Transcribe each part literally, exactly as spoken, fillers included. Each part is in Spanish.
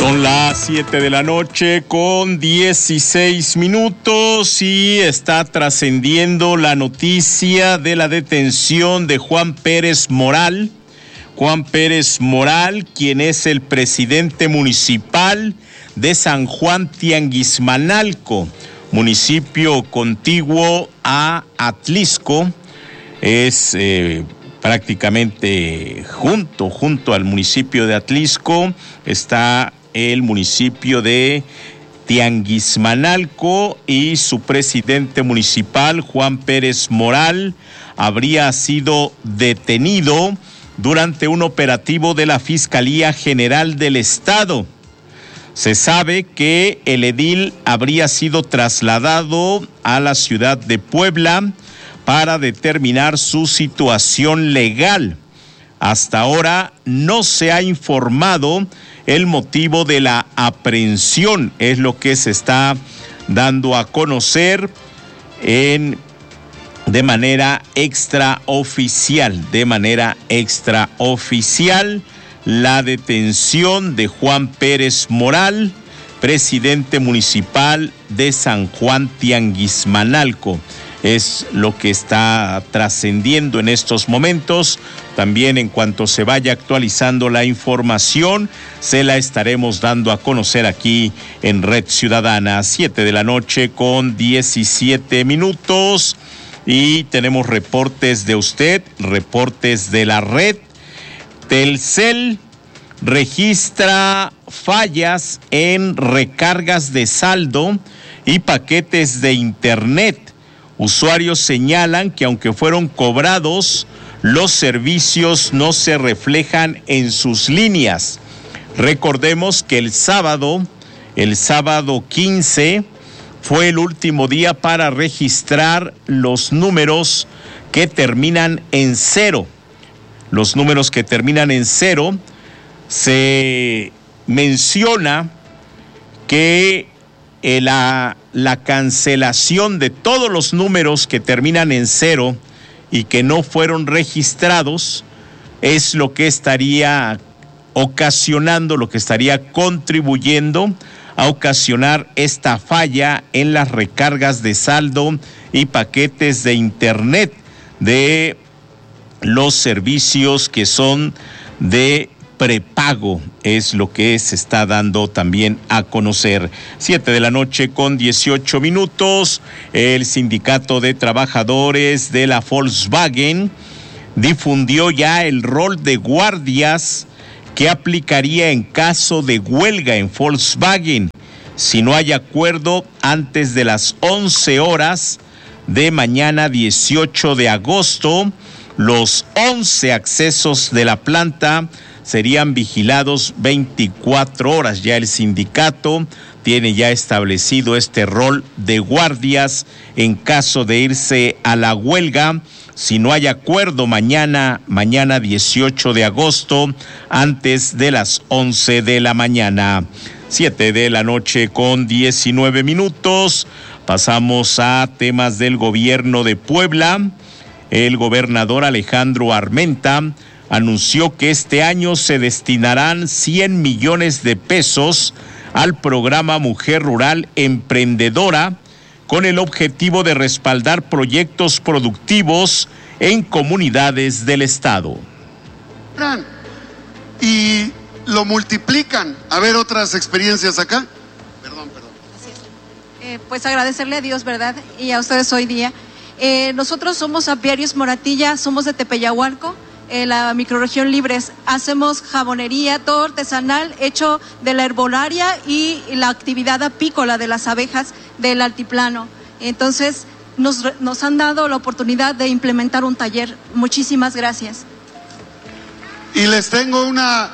Son las siete de la noche con dieciséis minutos y está trascendiendo la noticia de la detención de Juan Pérez Moral. Juan Pérez Moral, quien es el presidente municipal de San Juan Tianguismanalco, municipio contiguo a Atlisco. Es eh, prácticamente junto, junto al municipio de Atlisco, está el municipio de Tianguismanalco, y su presidente municipal, Juan Pérez Moral, habría sido detenido durante un operativo de la Fiscalía General del Estado. Se sabe que el edil habría sido trasladado a la ciudad de Puebla para determinar su situación legal. Hasta ahora no se ha informado el motivo de la aprehensión, es lo que se está dando a conocer en, de manera extraoficial, de manera extraoficial, la detención de Juan Pérez Moral, presidente municipal de San Juan Tianguismanalco. Es lo que está trascendiendo en estos momentos. También en cuanto se vaya actualizando la información, se la estaremos dando a conocer aquí en Red Ciudadana. Siete de la noche con diecisiete minutos y tenemos reportes de usted, reportes de la red. Telcel registra fallas en recargas de saldo y paquetes de internet. Usuarios señalan que aunque fueron cobrados, los servicios no se reflejan en sus líneas. Recordemos que el sábado, el sábado quince, fue el último día para registrar los números que terminan en cero. Los números que terminan en cero, se menciona que la, la cancelación de todos los números que terminan en cero y que no fueron registrados es lo que estaría ocasionando, lo que estaría contribuyendo a ocasionar esta falla en las recargas de saldo y paquetes de internet de los servicios que son de prepago, es lo que se está dando también a conocer. Siete de la noche con dieciocho minutos. El Sindicato de Trabajadores de la Volkswagen difundió ya el rol de guardias que aplicaría en caso de huelga en Volkswagen. Si no hay acuerdo antes de las once horas de mañana dieciocho de agosto, los once accesos de la planta serían vigilados veinticuatro horas. Ya el sindicato tiene ya establecido este rol de guardias en caso de irse a la huelga. Si no hay acuerdo mañana, mañana dieciocho de agosto, antes de las once de la mañana. Siete de la noche con diecinueve minutos. Pasamos a temas del gobierno de Puebla. El gobernador Alejandro Armenta anunció que este año se destinarán cien millones de pesos al programa Mujer Rural Emprendedora, con el objetivo de respaldar proyectos productivos en comunidades del estado. Y lo multiplican. A ver, otras experiencias acá. Perdón, perdón. Así es. Eh, pues agradecerle a Dios, ¿verdad? Y a ustedes hoy día. Eh, nosotros somos Apiarios Moratilla, somos de Tepeyahualco, eh, la microrregión Libres. Hacemos jabonería, todo artesanal, hecho de la herbolaria y la actividad apícola de las abejas del altiplano. Entonces, nos, nos han dado la oportunidad de implementar un taller. Muchísimas gracias. Y les tengo una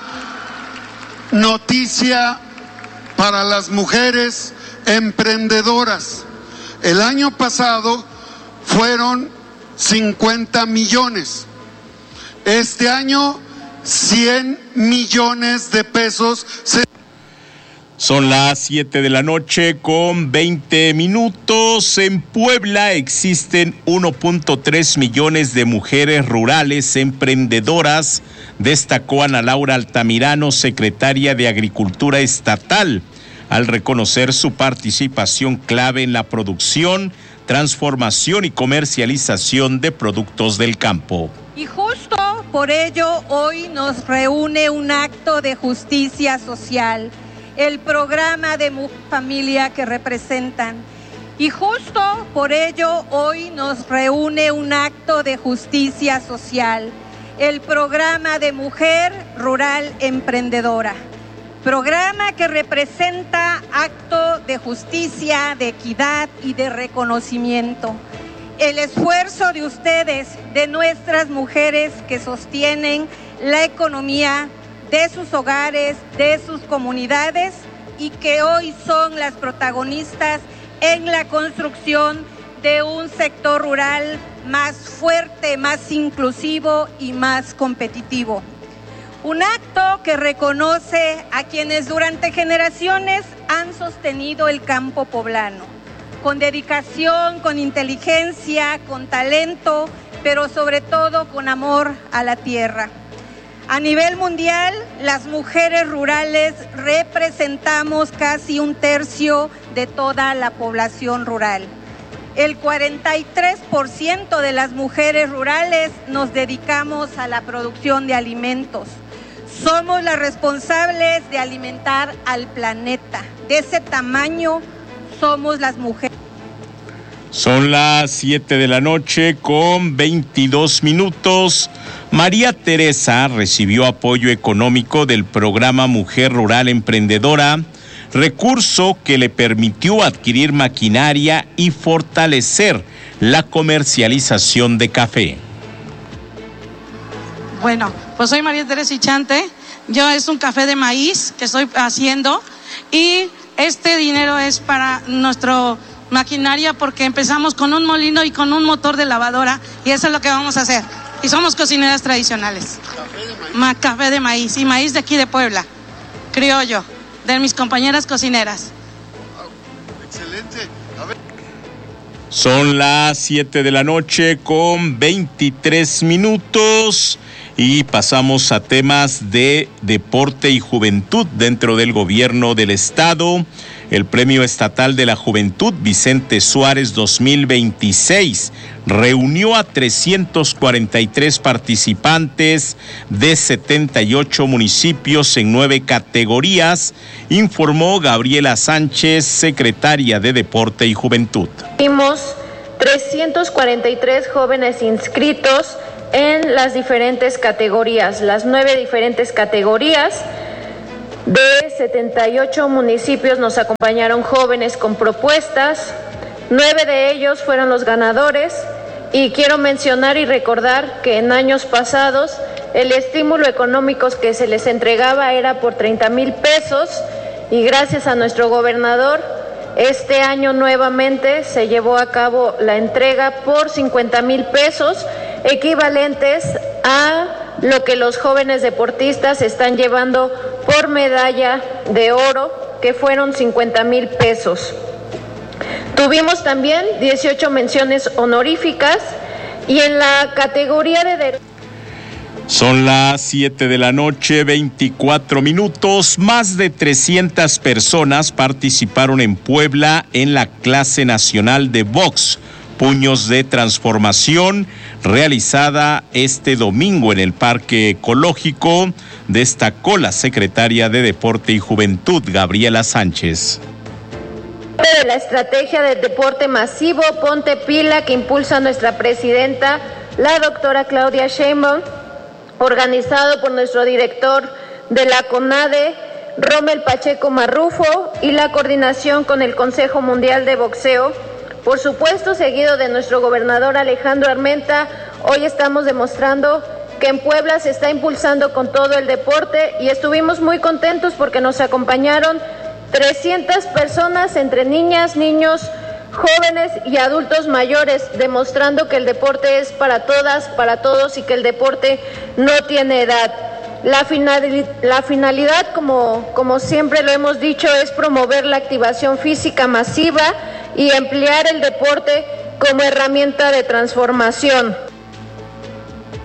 noticia para las mujeres emprendedoras. El año pasado fueron cincuenta millones. Este año cien millones de pesos. Se... Son las siete de la noche con veinte minutos. En Puebla existen uno punto tres millones de mujeres rurales emprendedoras destacó Ana Laura Altamirano, secretaria de Agricultura Estatal, al reconocer su participación clave en la producción, transformación y comercialización de productos del campo. Y justo por ello hoy nos reúne un acto de justicia social, el programa de familia que representan. Y justo por ello hoy nos reúne un acto de justicia social, el programa de Mujer Rural Emprendedora. Programa que representa acto de justicia, de equidad y de reconocimiento. El esfuerzo de ustedes, de nuestras mujeres que sostienen la economía de sus hogares, de sus comunidades y que hoy son las protagonistas en la construcción de un sector rural más fuerte, más inclusivo y más competitivo. Un acto que reconoce a quienes durante generaciones han sostenido el campo poblano, con dedicación, con inteligencia, con talento, pero sobre todo con amor a la tierra. A nivel mundial, las mujeres rurales representamos casi un tercio de toda la población rural. El cuarenta y tres por ciento de las mujeres rurales nos dedicamos a la producción de alimentos. Somos las responsables de alimentar al planeta. De ese tamaño somos las mujeres. Son las siete de la noche con veintidós minutos. María Teresa recibió apoyo económico del programa Mujer Rural Emprendedora, recurso que le permitió adquirir maquinaria y fortalecer la comercialización de café. Bueno, pues soy María Teresa Ichante, yo es un café de maíz que estoy haciendo y este dinero es para nuestro maquinaria porque empezamos con un molino y con un motor de lavadora y eso es lo que vamos a hacer. Y somos cocineras tradicionales. ¿Café de maíz? Ma, café de maíz y maíz de aquí de Puebla, criollo, de mis compañeras cocineras. Wow, excelente. A ver. Son las siete de la noche con veintitrés minutos y pasamos a temas de deporte y juventud dentro del gobierno del estado. El Premio Estatal de la Juventud Vicente Suárez dos mil veintiséis reunió a trescientos cuarenta y tres participantes de setenta y ocho municipios en nueve categorías, informó Gabriela Sánchez, secretaria de Deporte y Juventud. Tuvimos trescientos cuarenta y tres jóvenes inscritos en las diferentes categorías, las nueve diferentes categorías. De setenta y ocho municipios nos acompañaron jóvenes con propuestas, nueve de ellos fueron los ganadores y quiero mencionar y recordar que en años pasados el estímulo económico que se les entregaba era por treinta mil pesos y gracias a nuestro gobernador este año nuevamente se llevó a cabo la entrega por cincuenta mil pesos equivalentes a lo que los jóvenes deportistas están llevando por medalla de oro, que fueron cincuenta mil pesos. Tuvimos también dieciocho menciones honoríficas y en la categoría de... de... Son las siete de la noche, veinticuatro minutos. Más de trescientas personas participaron en Puebla en la clase nacional de box, Puños de Transformación, realizada este domingo en el Parque Ecológico, destacó la secretaria de Deporte y Juventud, Gabriela Sánchez. De la estrategia del deporte masivo, Ponte Pila, que impulsa nuestra presidenta, la doctora Claudia Sheinbaum, organizado por nuestro director de la CONADE, Rommel Pacheco Marrufo, y la coordinación con el Consejo Mundial de Boxeo, por supuesto seguido de nuestro gobernador Alejandro Armenta. Hoy estamos demostrando que en Puebla se está impulsando con todo el deporte y estuvimos muy contentos porque nos acompañaron trescientas personas entre niñas, niños, jóvenes y adultos mayores, demostrando que el deporte es para todas, para todos y que el deporte no tiene edad. La, final, la finalidad, como, como siempre lo hemos dicho, es promover la activación física masiva y emplear el deporte como herramienta de transformación.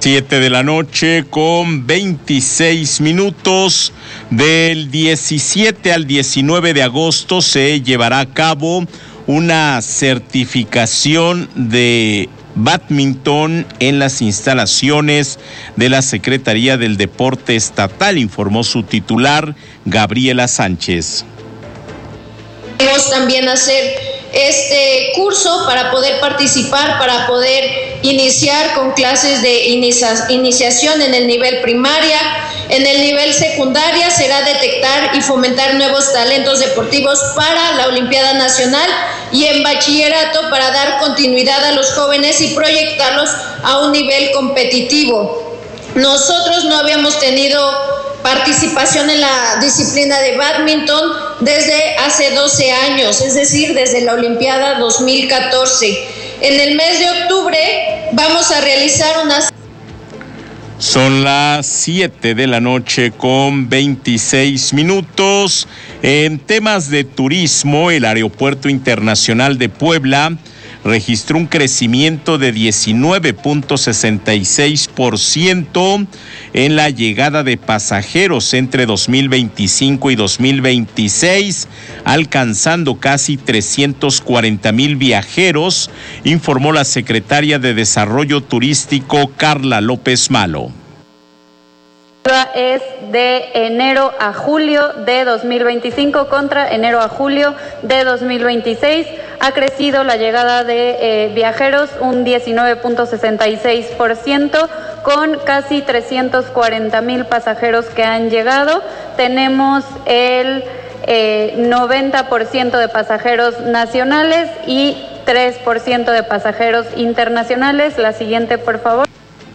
Siete de la noche con veintiséis minutos. Del diecisiete al diecinueve de agosto se llevará a cabo una certificación de bádminton en las instalaciones de la Secretaría del Deporte Estatal, informó su titular, Gabriela Sánchez. Queremos también hacer este curso para poder participar, para poder iniciar con clases de inicia- iniciación en el nivel primaria. En el nivel secundaria será detectar y fomentar nuevos talentos deportivos para la Olimpiada Nacional, y en bachillerato para dar continuidad a los jóvenes y proyectarlos a un nivel competitivo. Nosotros no habíamos tenido participación en la disciplina de bádminton desde hace doce años, es decir, desde la Olimpiada dos mil catorce. En el mes de octubre vamos a realizar unas... Son las siete de la noche con veintiséis minutos. En temas de turismo, el Aeropuerto Internacional de Puebla registró un crecimiento de diecinueve punto sesenta y seis por ciento en la llegada de pasajeros entre dos mil veinticinco y dos mil veintiséis, alcanzando casi trescientos cuarenta mil viajeros, informó la secretaria de Desarrollo Turístico, Carla López Malo. Es de enero a julio de dos mil veinticinco contra enero a julio de dos mil veintiséis. Ha crecido la llegada de eh, viajeros un diecinueve punto sesenta y seis por ciento, con casi trescientos cuarenta mil pasajeros que han llegado. Tenemos el eh, noventa por ciento de pasajeros nacionales y tres por ciento de pasajeros internacionales. La siguiente, por favor.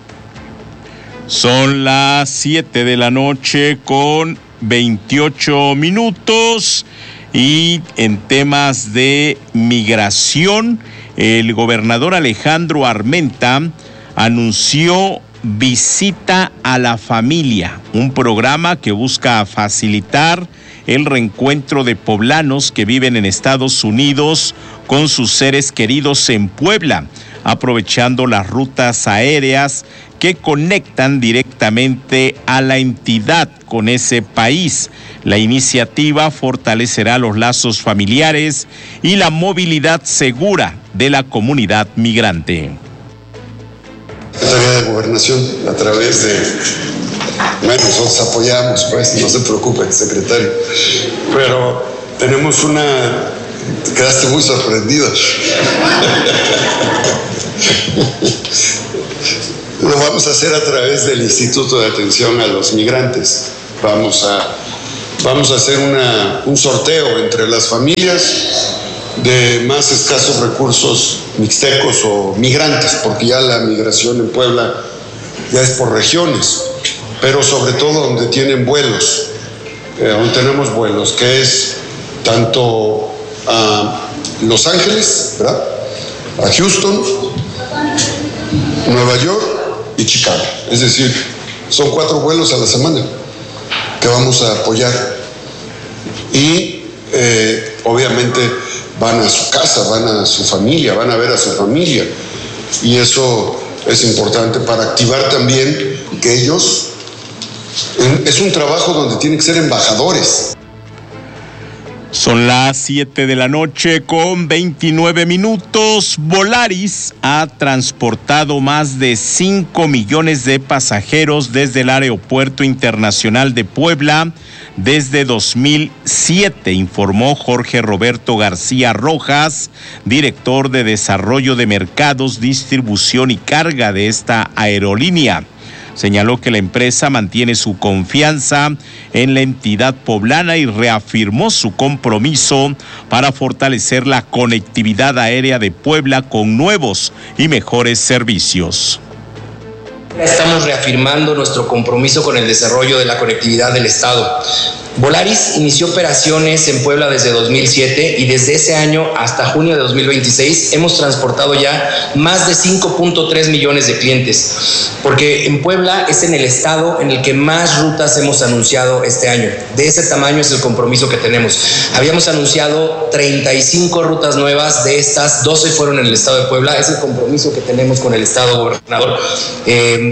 Son las siete de la noche con veintiocho minutos, y en temas de migración, el gobernador Alejandro Armenta anunció Visita a la Familia, un programa que busca facilitar el reencuentro de poblanos que viven en Estados Unidos con sus seres queridos en Puebla, aprovechando las rutas aéreas que conectan directamente a la entidad con ese país. La iniciativa fortalecerá los lazos familiares y la movilidad segura de la comunidad migrante. Secretaría de Gobernación, a través de... Bueno, nosotros apoyamos, pues, no se preocupe, secretario. Pero tenemos una... Quedaste muy sorprendido. Lo vamos a hacer a través del Instituto de Atención a los Migrantes. Vamos a, vamos a hacer una, un sorteo entre las familias de más escasos recursos mixtecos o migrantes, porque ya la migración en Puebla ya es por regiones, pero sobre todo donde tienen vuelos, eh, donde tenemos vuelos, que es tanto a Los Ángeles, ¿verdad?, a Houston, Nueva York y Chicago. Es decir, son cuatro vuelos a la semana que vamos a apoyar, y eh, obviamente van a su casa, van a su familia, van a ver a su familia, y eso es importante para activar también que ellos, es un trabajo donde tienen que ser embajadores. Son las siete de la noche con veintinueve minutos. Volaris ha transportado más de cinco millones de pasajeros desde el Aeropuerto Internacional de Puebla desde dos mil siete, informó Jorge Roberto García Rojas, director de Desarrollo de Mercados, Distribución y Carga de esta aerolínea. Señaló que la empresa mantiene su confianza en la entidad poblana y reafirmó su compromiso para fortalecer la conectividad aérea de Puebla con nuevos y mejores servicios. Estamos reafirmando nuestro compromiso con el desarrollo de la conectividad del Estado. Volaris inició operaciones en Puebla desde dos mil siete y desde ese año hasta junio de dos mil veintiséis hemos transportado ya más de cinco punto tres millones de clientes, porque en Puebla es en el estado en el que más rutas hemos anunciado este año. De ese tamaño es el compromiso que tenemos. Habíamos anunciado treinta y cinco rutas nuevas, de estas doce fueron en el estado de Puebla. Es el compromiso que tenemos con el estado, gobernador. Eh,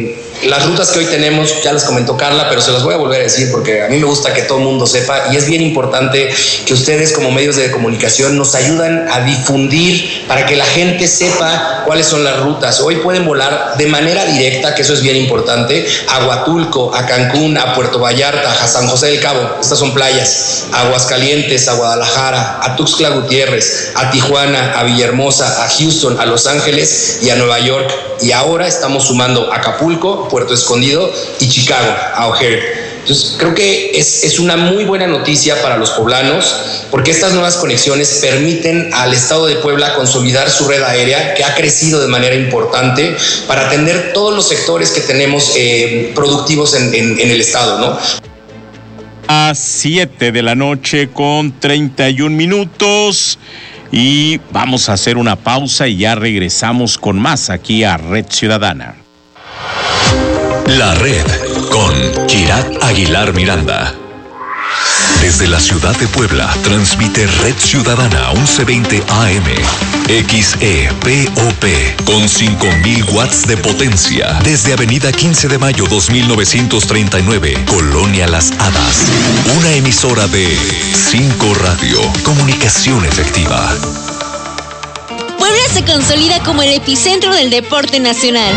las rutas que hoy tenemos, ya las comentó Carla, pero se las voy a volver a decir porque a mí me gusta que todo el mundo sepa y es bien importante que ustedes como medios de comunicación nos ayudan a difundir para que la gente sepa cuáles son las rutas. Hoy pueden volar de manera directa, que eso es bien importante, a Huatulco, a Cancún, a Puerto Vallarta, a San José del Cabo, estas son playas, a Aguascalientes, a Guadalajara, a Tuxtla Gutiérrez, a Tijuana, a Villahermosa, a Houston, a Los Ángeles y a Nueva York. Y ahora estamos sumando a Acapulco, Puerto Escondido y Chicago, a O'Hare. Entonces, creo que es, es una muy buena noticia para los poblanos porque estas nuevas conexiones permiten al Estado de Puebla consolidar su red aérea que ha crecido de manera importante para atender todos los sectores que tenemos eh, productivos en, en, en el Estado, ¿no? A siete de la noche con treinta y un minutos y vamos a hacer una pausa y ya regresamos con más aquí a Red Ciudadana. La Red con Kirat Aguilar Miranda. Desde la ciudad de Puebla transmite Red Ciudadana once veinte A M, X E P O P con cinco mil watts de potencia desde Avenida quince de mayo dos mil novecientos treinta y nueve, Colonia Las Hadas. Una emisora de cinco Radio, comunicación efectiva. Puebla se consolida como el epicentro del deporte nacional.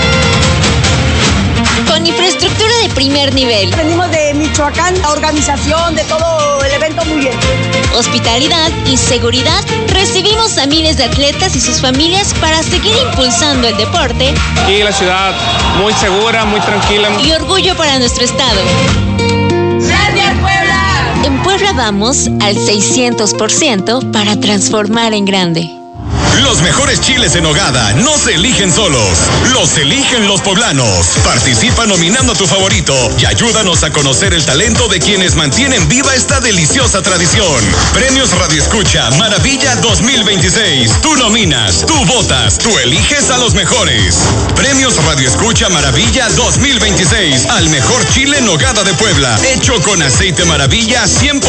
Con infraestructura de primer nivel. Venimos de Michoacán, la organización de todo el evento muy bien. Hospitalidad y seguridad. Recibimos a miles de atletas y sus familias para seguir impulsando el deporte. Y la ciudad muy segura, muy tranquila. Y orgullo para nuestro estado. ¡Gracias, Puebla! En Puebla vamos al seiscientos por ciento para transformar en grande. Los mejores chiles en nogada no se eligen solos, los eligen los poblanos. Participa nominando a tu favorito y ayúdanos a conocer el talento de quienes mantienen viva esta deliciosa tradición. Premios Radio Escucha Maravilla dos mil veintiséis. Tú nominas, tú votas, tú eliges a los mejores. Premios Radio Escucha Maravilla dos mil veintiséis al mejor chile en nogada de Puebla, hecho con aceite Maravilla cien por ciento.